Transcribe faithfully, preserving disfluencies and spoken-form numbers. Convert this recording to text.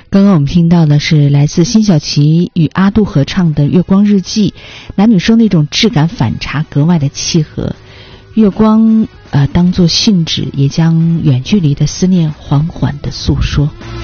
刚刚我们听到的是来自辛晓琪与阿杜合唱的《月光日记》，男女生那种质感反差格外的契合。月光呃，当作信纸，也将远距离的思念缓缓地诉说。